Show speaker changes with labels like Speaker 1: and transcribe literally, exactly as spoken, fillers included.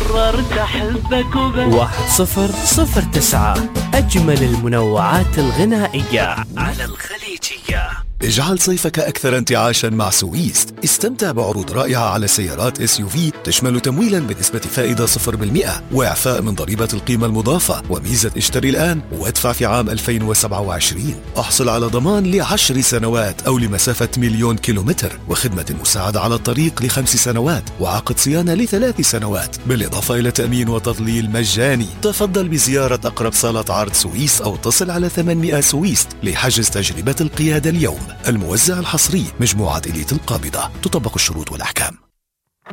Speaker 1: قررت أحبك وبس.
Speaker 2: واحد صفر صفر تسعة، أجمل المنوعات الغنائية على الخليجية.
Speaker 3: اجعل صيفك أكثر انتعاشا مع سويست. استمتع بعروض رائعة على سيارات اس يو في تشمل تمويلا بنسبة فائدة صفر بالمئة وإعفاء من ضريبة القيمة المضافة وميزة اشتري الآن وادفع في عام ألفين وسبعة وعشرين. احصل على ضمان لعشر سنوات أو لمسافة مليون كيلومتر وخدمة مساعدة على الطريق لخمس سنوات وعقد صيانة لثلاث سنوات بالإضافة إلى تأمين وتضليل مجاني. تفضل بزيارة أقرب صالة عرض سويس أو اتصل على ثمانمئة سويست لحجز تجربة القيادة اليوم. الموزع الحصري مجموعة إليت القابضة. تطبق الشروط والأحكام.